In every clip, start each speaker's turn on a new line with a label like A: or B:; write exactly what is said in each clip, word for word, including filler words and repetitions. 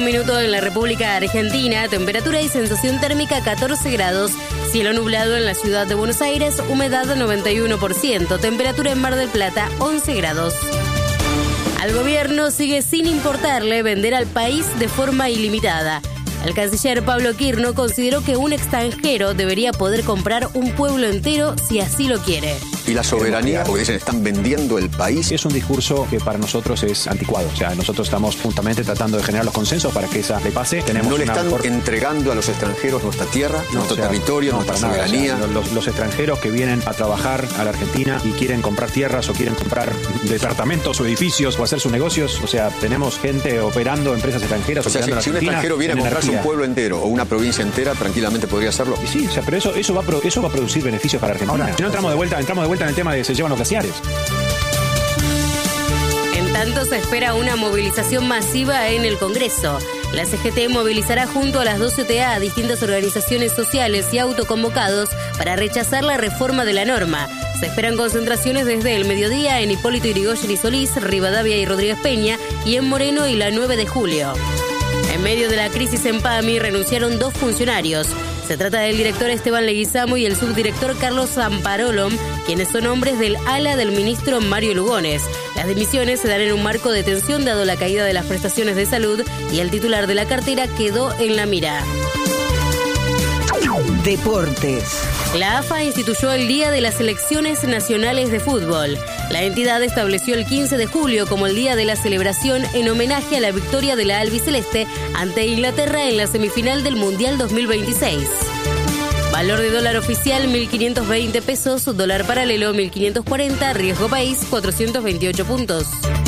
A: Minuto en la República Argentina, temperatura y sensación térmica catorce grados, cielo nublado en la ciudad de Buenos Aires, humedad noventa y uno por ciento, temperatura en Mar del Plata once grados. Al gobierno sigue sin importarle vender al país de forma ilimitada. El canciller Pablo Quirno consideró que un extranjero debería poder comprar un pueblo entero si así lo quiere.
B: Y la soberanía, porque dicen, están vendiendo el país.
C: Es un discurso que para nosotros es anticuado. O sea, nosotros estamos justamente tratando de generar los consensos para que esa le pase. Tenemos
B: no le
C: una
B: están
C: mejor...
B: entregando a los extranjeros nuestra tierra, no, nuestro o sea, territorio, no, nuestra soberanía.
C: O sea, los, los extranjeros que vienen a trabajar a la Argentina y quieren comprar tierras o quieren comprar departamentos o edificios o hacer sus negocios. O sea, tenemos gente operando, empresas extranjeras.
B: O sea, si, si un extranjero viene a comprarse un pueblo entero o una provincia entera, tranquilamente podría hacerlo.
C: Y sí, o sea, pero eso, eso, va, a, eso va a producir beneficios para Argentina. Ahora, si no entramos de vuelta, entramos de vuelta en el tema de se llevan los glaciares.
A: En tanto, se espera una movilización masiva en el Congreso. La C G T movilizará junto a las doce T A a distintas organizaciones sociales y autoconvocados para rechazar la reforma de la norma. Se esperan concentraciones desde el mediodía en Hipólito Yrigoyen y Solís, Rivadavia y Rodríguez Peña, y en Moreno y la nueve de julio. En medio de la crisis en PAMI renunciaron dos funcionarios. Se trata del director Esteban Leguizamo y el subdirector Carlos Zamparolom, quienes son hombres del ala del ministro Mario Lugones. Las dimisiones se dan en un marco de tensión dado la caída de las prestaciones de salud y el titular de la cartera quedó en la mira.
D: Deportes.
A: La A F A instituyó el Día de las Selecciones Nacionales de Fútbol. La entidad estableció el quince de julio como el día de la celebración en homenaje a la victoria de la albiceleste ante Inglaterra en la semifinal del Mundial dos mil veintiséis. Valor de dólar oficial mil quinientos veinte pesos, dólar paralelo mil quinientos cuarenta, riesgo país cuatrocientos veintiocho puntos.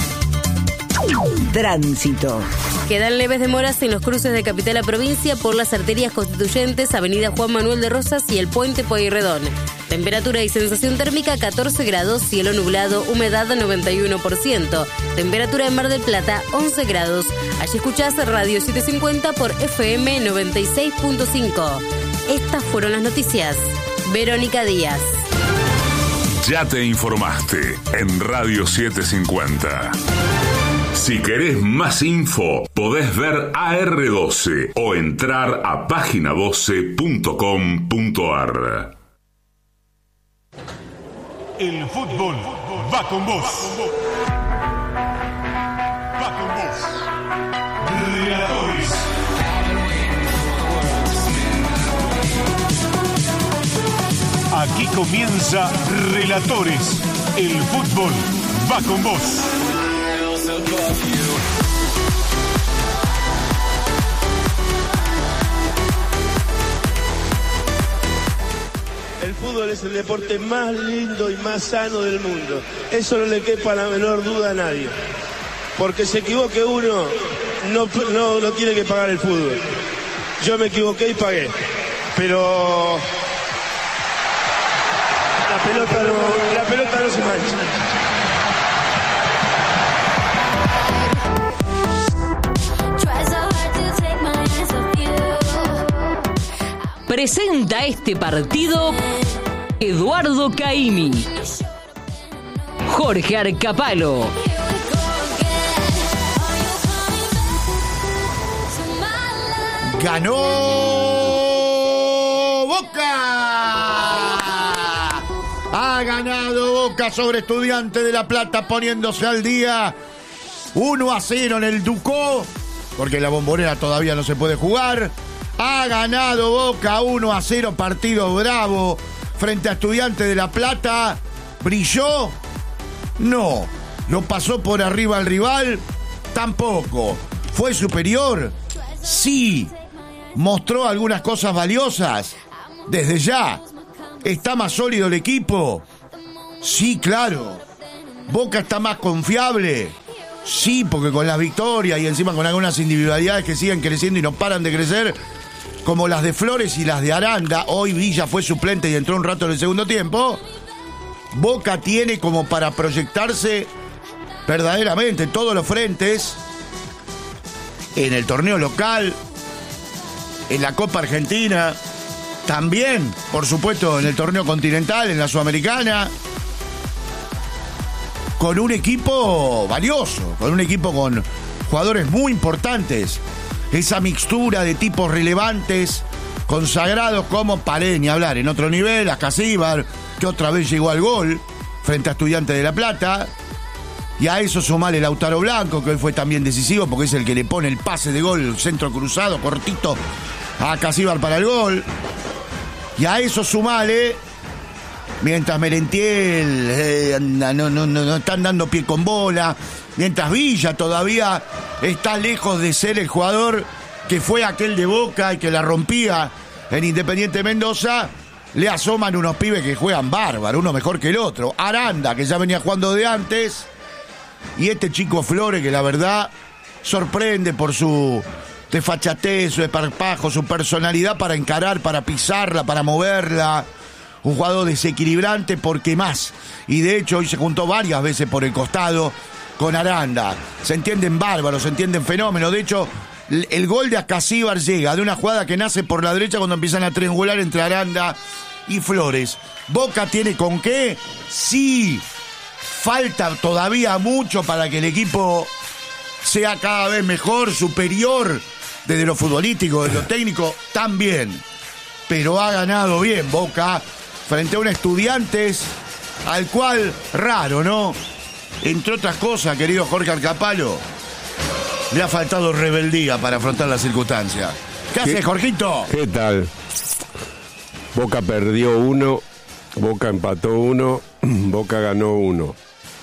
D: Tránsito.
A: Quedan leves demoras en los cruces de capital a provincia por las arterias constituyentes, avenida Juan Manuel de Rosas y el puente Pueyrredón. Temperatura y sensación térmica catorce grados, cielo nublado, humedad noventa y uno por ciento. Temperatura en Mar del Plata once grados. Allí escuchás Radio setecientos cincuenta por F M noventa y seis punto cinco. Estas fueron las noticias. Verónica Díaz.
E: Ya te informaste en Radio setecientos cincuenta. Si querés más info, podés ver A R doce o entrar a página doce punto com punto a r.
F: El fútbol va con vos. Va con vos. Relatores. Aquí comienza Relatores. El fútbol va con vos.
G: El fútbol es el deporte más lindo y más sano del mundo. Eso no le quepa la menor duda a nadie. Porque se equivoque uno, no, no, no tiene que pagar el fútbol. Yo me equivoqué y pagué. Pero la pelota no, la pelota no se mancha.
H: Presenta este partido Eduardo Caimi, Jorge Arcapalo,
I: ganó Boca. Ha ganado Boca sobre Estudiantes de La Plata, poniéndose al día uno a cero en el Ducó, porque la Bombonera todavía no se puede jugar. Ha ganado Boca uno a cero, partido bravo frente a Estudiantes de La Plata. ¿Brilló? No. ¿Lo pasó por arriba al rival? Tampoco. ¿Fue superior? Sí. ¿Mostró algunas cosas valiosas? Desde ya. ¿Está más sólido el equipo? Sí, claro. ¿Boca está más confiable? Sí, porque con las victorias y encima con algunas individualidades que siguen creciendo y no paran de crecer, como las de Flores y las de Aranda. Hoy Villa fue suplente y entró un rato en el segundo tiempo. Boca tiene como para proyectarse verdaderamente en todos los frentes, en el torneo local, en la Copa Argentina, también, por supuesto, en el torneo continental, en la Sudamericana, con un equipo valioso, con un equipo con jugadores muy importantes. esa mixtura de tipos relevantes, consagrados como Palé, ni hablar, en otro nivel, Ascasíbar, que otra vez llegó al gol frente a Estudiantes de La Plata. Y a eso sumale Lautaro Blanco, que hoy fue también decisivo porque es el que le pone el pase de gol, el centro cruzado, cortito, a Ascasíbar para el gol. Y a eso sumale, mientras Merentiel eh, no, no, no, no están dando pie con bola, mientras Villa todavía está lejos de ser el jugador que fue aquel de Boca y que la rompía en Independiente Mendoza, le asoman unos pibes que juegan bárbaro, uno mejor que el otro. Aranda, que ya venía jugando de antes, y este chico Flores, que la verdad sorprende por su desfachatez, su desparpajo, su personalidad para encarar, para pisarla, para moverla. Un jugador desequilibrante porque más. Y de hecho hoy se juntó varias veces por el costado con Aranda. Se entienden bárbaros, se entienden fenómenos. De hecho, el gol de Ascasíbar llega de una jugada que nace por la derecha cuando empiezan a triangular entre Aranda y Flores. ¿Boca tiene con qué? Sí. Falta todavía mucho para que el equipo sea cada vez mejor, superior, desde lo futbolístico, desde lo técnico, también. Pero ha ganado bien Boca frente a un Estudiantes al cual, raro, ¿no? Entre otras cosas, querido Jorge Arcapalo, le ha faltado rebeldía para afrontar la circunstancia. ¿Qué, ¿Qué haces, Jorgito?
D: ¿Qué tal? Boca perdió uno, Boca empató uno, Boca ganó uno.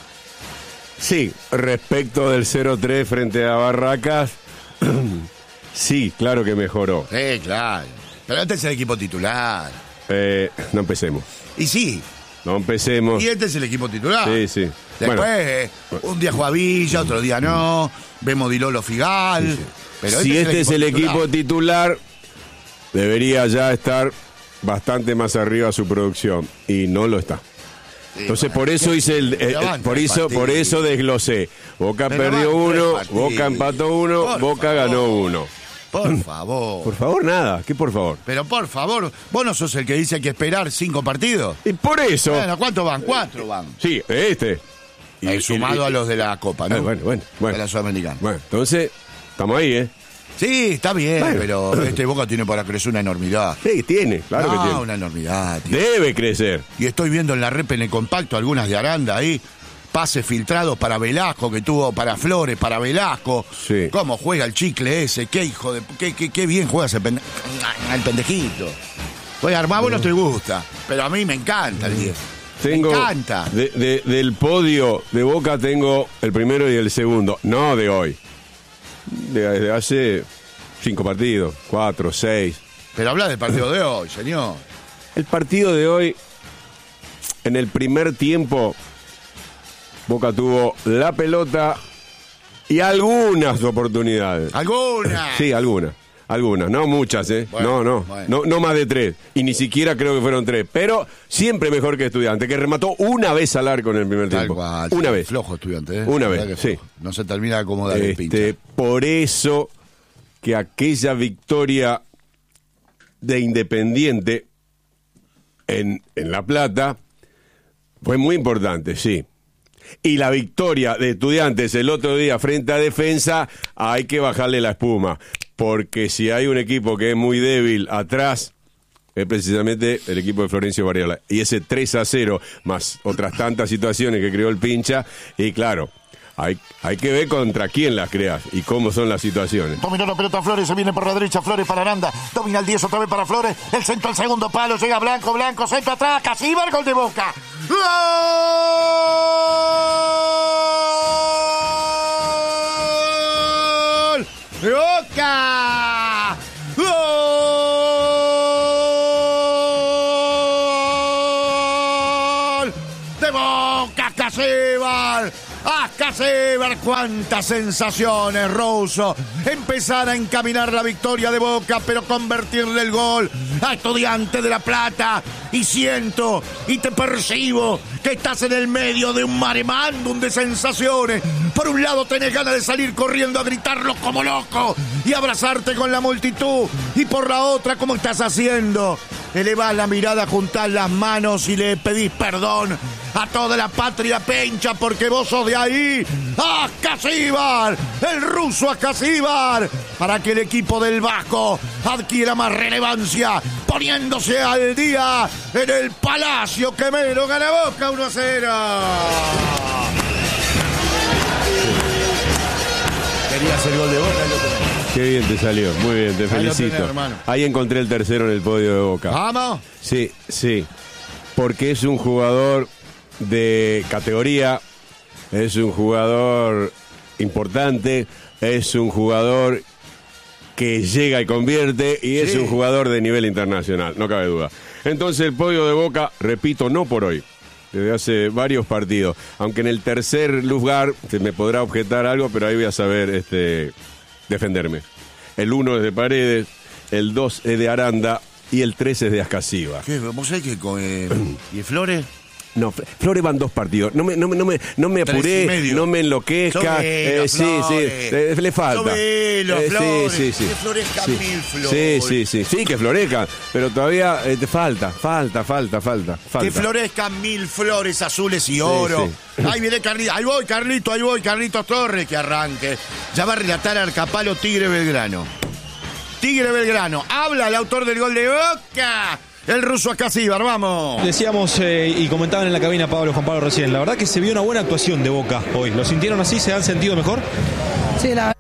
D: Sí, respecto del cero tres frente a Barracas, sí, claro que mejoró.
I: Sí, claro. Pero este es el equipo titular.
D: Eh, no empecemos.
I: Y sí.
D: No empecemos.
I: Y este es el equipo titular.
D: Sí, sí.
I: Después,
D: bueno,
I: eh, un día juega Villa, otro día no. Vemos Dilolo Figal.
D: Sí, sí.
I: Pero
D: si
I: este,
D: este es el, equipo, es el titular. equipo titular, debería ya estar bastante más arriba su producción. Y no lo está. Sí, Entonces por eso hice el, el, el por eso el por eso desglosé. Boca Pero perdió uno, Boca empató uno, por Boca favor. ganó uno.
I: Por favor.
D: Por favor, nada. ¿Qué por favor?
I: Pero por favor, vos no sos el que dice que hay que esperar cinco partidos.
D: Y por eso.
I: Bueno, ¿cuántos van? Cuatro van.
D: Sí, este.
I: Y, y sumado y, a los de la Copa, ¿no?
D: Eh, bueno, bueno, bueno.
I: De la Sudamericana.
D: Bueno, entonces, estamos ahí, ¿eh?
I: Sí, está bien, bueno. Pero este Boca tiene para crecer una enormidad.
D: Sí, tiene, claro
I: no,
D: que tiene.
I: una enormidad. Tío.
D: Debe crecer.
I: Y estoy viendo en la rep en el compacto algunas de Aranda ahí. Pases filtrados para Velasco, que tuvo para Flores, para Velasco.
D: Sí.
I: ¿Cómo juega el chicle ese? Qué hijo de... Qué, qué, qué bien juega ese pende... el pendejito. Oye, Armado no te gusta, pero a mí me encanta el diez.
D: Tengo,
I: me encanta.
D: De, de, del podio de Boca tengo el primero y el segundo. No de hoy. De, de hace cinco partidos, cuatro, seis.
I: Pero habla del partido de hoy, señor.
D: El partido de hoy, en el primer tiempo, Boca tuvo la pelota y algunas oportunidades.
I: ¿Algunas?
D: Sí, algunas. Algunas, no muchas, ¿eh? Bueno, no, no, bueno. no, no más de tres. Y ni siquiera creo que fueron tres. Pero siempre mejor que Estudiante, que remató una vez al arco en el primer
I: Tal
D: tiempo.
I: Cual,
D: una
I: sí,
D: vez.
I: Flojo Estudiante, ¿eh?
D: Una vez, sí.
I: No se termina de acomodar
D: este,
I: el pinche.
D: Por eso que aquella victoria de Independiente en, en La Plata fue muy importante, sí. Y la victoria de Estudiantes el otro día frente a Defensa, hay que bajarle la espuma. Porque si hay un equipo que es muy débil atrás, es precisamente el equipo de Florencio Varela. Y ese tres a cero, más otras tantas situaciones que creó el pincha, y claro, hay, hay que ver contra quién las creas y cómo son las situaciones.
I: Dominó la pelota Flores, se viene por la derecha, Flores para Aranda, domina el diez otra vez para Flores, el centro al segundo palo, llega Blanco, Blanco, centro atrás, Ascasíbar, gol de Boca. ¡Gol! ¡De Boca! ¡Gol! ¡De Boca, Ascasíbar! Ascasíbar, cuántas sensaciones, Rouso. Empezar a encaminar la victoria de Boca, pero convertirle el gol a Estudiantes de La Plata. Y siento y te percibo que estás en el medio de un maremándum de sensaciones. Por un lado tenés ganas de salir corriendo a gritarlo como loco y abrazarte con la multitud. Y por la otra, como estás haciendo, elevás la mirada, juntás las manos y le pedís perdón a toda la patria pencha porque vos sos de ahí. Ascasíbar, el ruso Ascasíbar, para que el equipo del Vasco adquiera más relevancia, poniéndose al día en el Palacio Quemero. Gana Boca uno a cero. Querías el gol de Boca, lo tenés.
D: Qué bien te salió, muy bien, te felicito.
I: Ahí, tenés,
D: Ahí encontré el tercero en el podio de Boca.
I: ¿Vamos?
D: Sí, sí, porque es un jugador de categoría, es un jugador importante, es un jugador que llega y convierte y es sí. un jugador de nivel internacional, no cabe duda. Entonces el podio de Boca, repito, no por hoy, desde hace varios partidos, aunque en el tercer lugar se me podrá objetar algo, pero ahí voy a saber este, defenderme. El uno es de Paredes, el dos es de Aranda y el tres es de Ascasíbar.
I: ¿Qué? ¿Vos sabés que con, eh, ¿y Flores?
D: No, Flores van dos partidos. No me, no me, no me, no me apuré, no me enloquezca.
I: Sobelo,
D: eh, sí, sí, eh, le falta.
I: Sobelo,
D: eh,
I: Flores,
D: sí, sí, sí.
I: que florezcan
D: sí.
I: mil flores.
D: Sí, sí, sí, sí, que florezcan, pero todavía eh, te falta, falta, falta, falta, falta.
I: Que florezcan mil flores azules y oro. Sí, sí. Ahí viene Carlito, ahí voy, Carlito, ahí voy, Carlitos Torres, que arranque. Ya va a relatar Arcapalo Tigre Belgrano. Tigre Belgrano, habla el autor del gol de Boca. El ruso Ascasíbar, vamos.
J: Decíamos eh, y comentaban en la cabina Pablo, Juan Pablo recién, la verdad que se vio una buena actuación de Boca hoy. ¿Lo sintieron así? ¿Se han sentido mejor?
K: Sí, la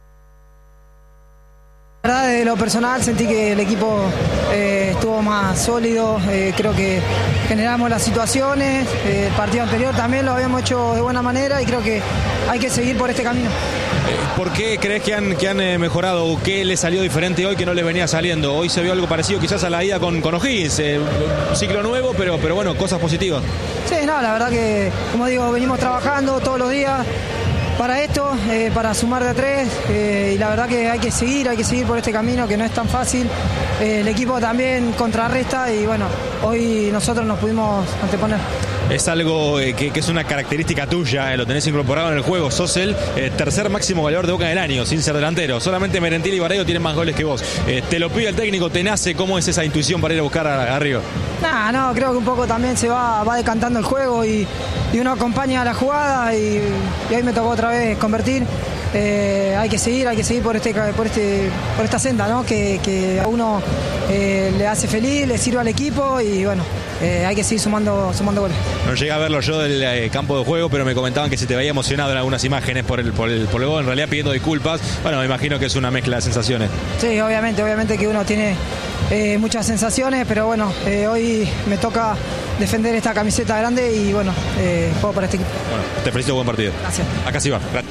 K: verdad de lo personal sentí que el equipo eh, estuvo más sólido, eh, creo que generamos las situaciones, eh, el partido anterior también lo habíamos hecho de buena manera y creo que hay que seguir por este camino.
J: ¿Por qué crees que han, que han eh, mejorado o qué les salió diferente hoy que no les venía saliendo? Hoy se vio algo parecido quizás a la ida con, con O'Higgins, eh, un ciclo nuevo, pero, pero bueno, cosas positivas.
K: Sí, no, la verdad que, como digo, venimos trabajando todos los días para esto, eh, para sumar de a tres, eh, y la verdad que hay que seguir, hay que seguir por este camino que no es tan fácil. Eh, el equipo también contrarresta y bueno, hoy nosotros nos pudimos anteponer.
J: Es algo eh, que, que es una característica tuya, eh, lo tenés incorporado en el juego. Sos el eh, tercer máximo goleador de Boca del año, sin ser delantero. Solamente Merentiel y Barreiro tienen más goles que vos. Eh, te lo pide el técnico, te nace. ¿Cómo es esa intuición para ir a buscar a, a arriba?
K: Nah, no, creo que un poco también se va, va decantando el juego y, y uno acompaña a la jugada y, y hoy me tocó otra vez convertir. Eh, hay que seguir, hay que seguir por este, por este, por esta senda, ¿no? Que, que a uno eh, le hace feliz, le sirve al equipo y bueno, eh, hay que seguir sumando, sumando goles.
J: No llegué a verlo yo del eh, campo de juego, pero me comentaban que se te veía emocionado en algunas imágenes por el, por el, por el gol, en realidad pidiendo disculpas. Bueno, me imagino que es una mezcla de sensaciones.
K: Sí, obviamente, obviamente que uno tiene eh, muchas sensaciones, pero bueno, eh, hoy me toca defender esta camiseta grande y bueno, eh, juego para este equipo.
J: Bueno, te felicito, buen partido.
K: Gracias.
J: Acá sí va. Gracias.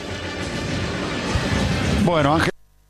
I: Bueno, Ángel.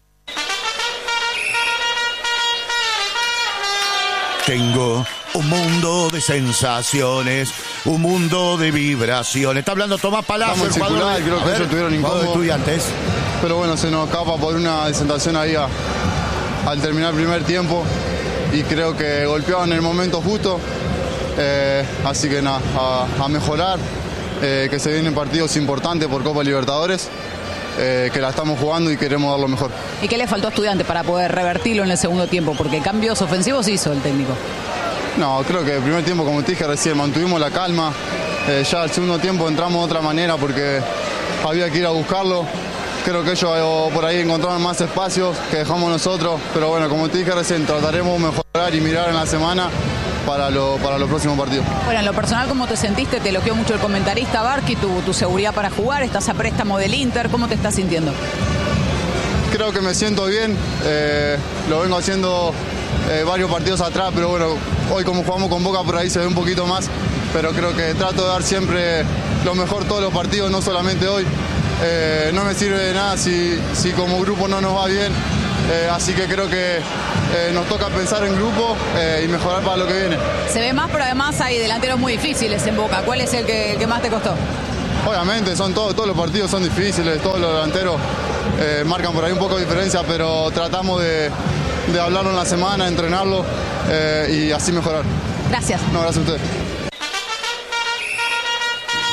I: Tengo un mundo de sensaciones, un mundo de vibraciones. Está hablando Tomás Palacio,
L: el jugador de, creo que ellos tuvieron incómodo,
I: de Estudiantes.
L: Pero bueno, se nos escapa por una desentación ahí a, al terminar el primer tiempo y creo que golpeaban en el momento justo. Eh, así que nada, a, a mejorar, eh, que se vienen partidos importantes por Copa Libertadores. Eh, que la estamos jugando y queremos dar lo mejor.
M: ¿Y qué le faltó a Estudiantes para poder revertirlo en el segundo tiempo? Porque cambios ofensivos hizo el técnico.
L: No, creo que el primer tiempo, como te dije recién, mantuvimos la calma. Eh, ya el segundo tiempo entramos de otra manera porque había que ir a buscarlo. Creo que ellos por ahí encontraron más espacios que dejamos nosotros. Pero bueno, como te dije recién, trataremos de mejorar y mirar en la semana para, lo, para los próximos partidos.
M: Bueno, en lo personal, ¿cómo te sentiste? Te elogió mucho el comentarista Barqui, tu, tu seguridad para jugar, estás a préstamo del Inter, ¿cómo te estás sintiendo?
L: Creo que me siento bien, eh, lo vengo haciendo eh, varios partidos atrás, pero bueno, hoy como jugamos con Boca por ahí se ve un poquito más, pero creo que trato de dar siempre lo mejor todos los partidos, no solamente hoy. Eh, no me sirve de nada si, si como grupo no nos va bien. Eh, así que creo que eh, nos toca pensar en grupo eh, y mejorar para lo que viene.
M: Se ve más, pero además hay delanteros muy difíciles en Boca. ¿Cuál es el que, el que más te costó?
L: Obviamente, son todos, todos los partidos son difíciles, todos los delanteros eh, marcan por ahí un poco de diferencia, pero tratamos de, de hablarlo en la semana, entrenarlo eh, y así mejorar.
M: Gracias.
L: No, gracias a ustedes.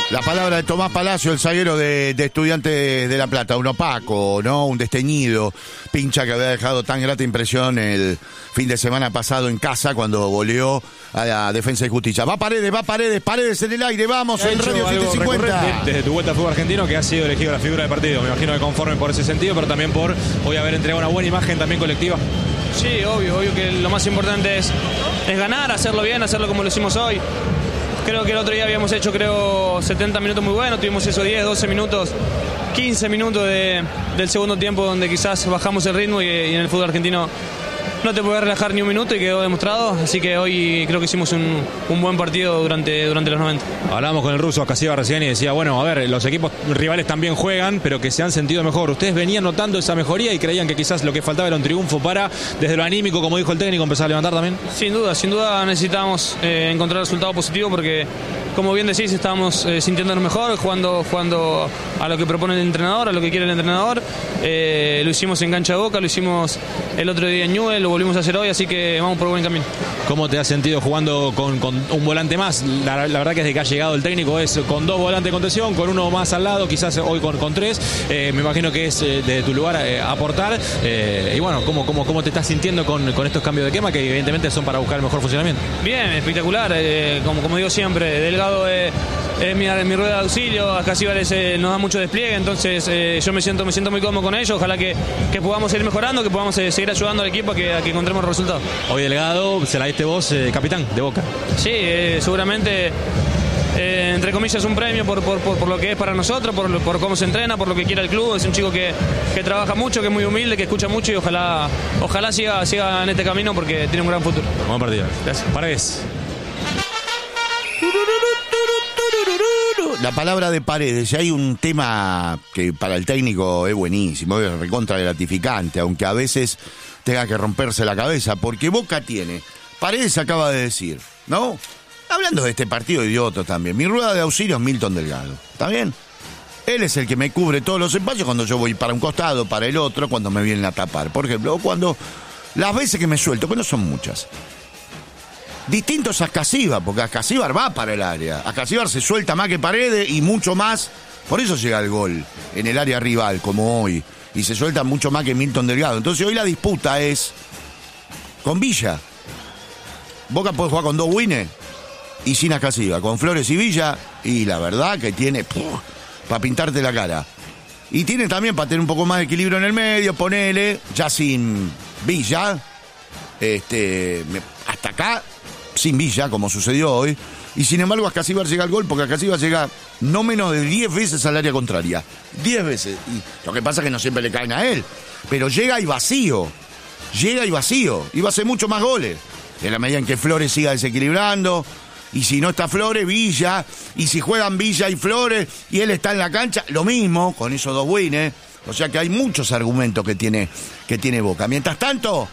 I: La palabra de Tomás Palacio, el zaguero de, de Estudiantes de La Plata, un opaco, ¿no? Un desteñido, pincha que había dejado tan grata impresión el fin de semana pasado en casa cuando goleó a la Defensa y Justicia. Va Paredes, va Paredes, Paredes en el aire, vamos, en Radio setecientos cincuenta.
J: Desde tu vuelta al fútbol argentino, que ha sido elegido la figura del partido. Me imagino que conforme por ese sentido, pero también por hoy haber entregado una buena imagen también colectiva.
N: Sí, obvio, obvio que lo más importante es, es ganar, hacerlo bien, hacerlo como lo hicimos hoy. Creo que el otro día habíamos hecho, creo, setenta minutos muy buenos, tuvimos esos diez, doce minutos, quince minutos de, del segundo tiempo donde quizás bajamos el ritmo y, y en el fútbol argentino no te puedes relajar ni un minuto y quedó demostrado, así que hoy creo que hicimos un, un buen partido durante, durante los noventa.
J: Hablábamos con el ruso Acasiva recién y decía, bueno, a ver, los equipos rivales también juegan, pero que se han sentido mejor. Ustedes venían notando esa mejoría y creían que quizás lo que faltaba era un triunfo para, desde lo anímico, como dijo el técnico, empezar a levantar también.
N: Sin duda, sin duda necesitamos eh, encontrar resultado positivo porque, como bien decís, estábamos eh, sintiéndonos mejor, jugando, jugando a lo que propone el entrenador, a lo que quiere el entrenador. Eh, lo hicimos en cancha de Boca, lo hicimos el otro día en Newell, lo volvimos a hacer hoy, así que vamos por buen camino.
J: ¿Cómo te has sentido jugando con, con un volante más? La, la verdad que desde que ha llegado el técnico es con dos volantes de contención, con uno más al lado, quizás hoy con, con tres. Eh, me imagino que es eh, desde tu lugar eh, aportar. Eh, y bueno, ¿cómo, cómo, ¿cómo te estás sintiendo con, con estos cambios de quema que evidentemente son para buscar el mejor funcionamiento?
N: Bien, espectacular. Eh, como, como digo siempre, Delgado es eh, mi, mi rueda de auxilio, acá Cíbales eh, nos da mucho despliegue, entonces eh, yo me siento, me siento muy cómodo con ellos. Ojalá que, que podamos seguir mejorando, que podamos eh, seguir ayudando al equipo a que, a que encontremos resultados.
J: Hoy Delgado, se la diste vos, eh, capitán de Boca.
N: Sí, eh, seguramente, eh, entre comillas, un premio por, por, por, por lo que es para nosotros, por, por cómo se entrena, por lo que quiere el club. Es un chico que, que trabaja mucho, que es muy humilde, que escucha mucho y ojalá, ojalá siga, siga en este camino porque tiene un gran futuro.
J: Buen partido. Gracias. Paredes.
I: La palabra de Paredes, si hay un tema que para el técnico es buenísimo, es recontra gratificante, aunque a veces tenga que romperse la cabeza, porque Boca tiene, Paredes acaba de decir, ¿no? Hablando de este partido idiota también, mi rueda de auxilio es Milton Delgado, ¿está bien? Él es el que me cubre todos los espacios cuando yo voy para un costado, para el otro, cuando me vienen a tapar, por ejemplo, o cuando las veces que me suelto, que no son muchas. Distintos a Ascasíbar, porque Ascasíbar va para el área. Ascasíbar se suelta más que Paredes y mucho más. Por eso llega el gol en el área rival, como hoy. Y se suelta mucho más que Milton Delgado. Entonces hoy la disputa es con Villa. Boca puede jugar con dos Wines y sin Ascasíbar. Con Flores y Villa. Y la verdad que tiene para pintarte la cara. Y tiene también para tener un poco más de equilibrio en el medio. Ponele, ya sin Villa. Este, hasta acá. Sin Villa, como sucedió hoy, y sin embargo Ascasíbar llega al gol porque Ascasíbar llega no menos de diez veces al área contraria. diez veces. Y lo que pasa es que no siempre le caen a él, pero llega y vacío. Llega y vacío. Y va a hacer muchos más goles. En la medida en que Flores siga desequilibrando, y si no está Flores, Villa, y si juegan Villa y Flores, y él está en la cancha, lo mismo, con esos dos wins. O sea que hay muchos argumentos que tiene, que tiene Boca. Mientras tanto,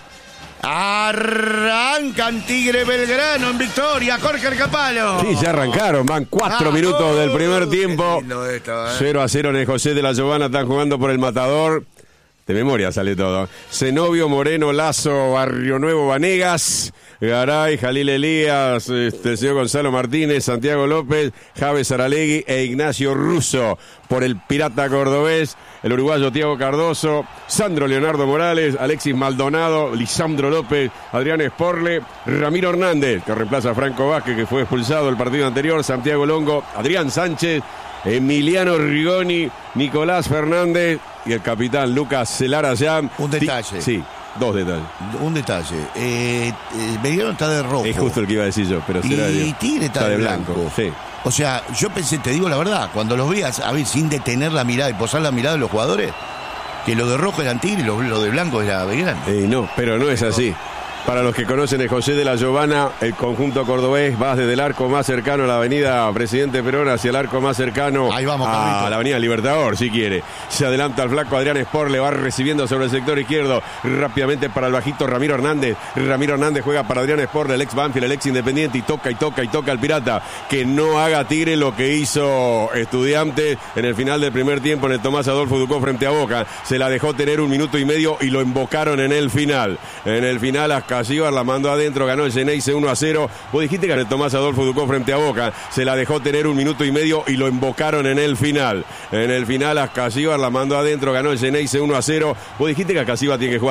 I: arrancan Tigre Belgrano en victoria, Jorge Capalo.
D: Sí, ya arrancaron, van cuatro ah, minutos oh, del primer tiempo.
I: Esto, ¿eh?
D: cero a cero en el José de la Giovanna, están jugando por el Matador. De memoria sale todo. Zenobio, Moreno, Lazo, Barrio Nuevo, Vanegas, Garay, Jalil Elías, este, el señor Gonzalo Martínez, Santiago López, Javes Aralegui e Ignacio Russo. Por el Pirata Cordobés, el uruguayo Thiago Cardoso, Sandro Leonardo Morales, Alexis Maldonado, Lisandro López, Adrián Esporle, Ramiro Hernández, que reemplaza a Franco Vázquez, que fue expulsado el partido anterior, Santiago Longo, Adrián Sánchez, Emiliano Rigoni, Nicolás Fernández y el capitán Lucas Celarayán.
I: Un detalle.
D: Sí, dos detalles.
I: Un detalle. Eh, eh, Belgrano está de rojo.
D: Es justo el que iba a decir yo, pero será
I: Y Tigre está, está de blanco. blanco.
D: Sí.
I: O sea, yo pensé, te digo la verdad, cuando los veas, a ver, sin detener la mirada y posar la mirada de los jugadores, que lo de rojo eran Tigre y lo, lo de blanco era Belgrano.
D: Eh, no, pero no es así. Para los que conocen el José de la Giovanna, el conjunto cordobés va desde el arco más cercano a la avenida Presidente Perón hacia el arco más cercano
I: Ahí vamos,
D: a
I: Carlito.
D: la avenida Libertador, si quiere. Se adelanta el flaco Adrián Sport, le va recibiendo sobre el sector izquierdo, rápidamente para el bajito Ramiro Hernández. Ramiro Hernández juega para Adrián Sport, el ex Banfield, el ex Independiente, y toca y toca y toca al Pirata. Que no haga Tigre lo que hizo Estudiantes en el final del primer tiempo en el Tomás Adolfo Ducó frente a Boca. Se la dejó tener un minuto y medio y lo embocaron en el final. En el final a Ascasíbar la mandó adentro, ganó el Xeneize uno a cero. Vos dijiste que el Tomás Adolfo Ducó frente a Boca se la dejó tener un minuto y medio y lo embocaron en el final. En el final Ascasíbar la mandó adentro, ganó el Xeneize uno a cero. Vos dijiste que Ascasíbar tiene que jugar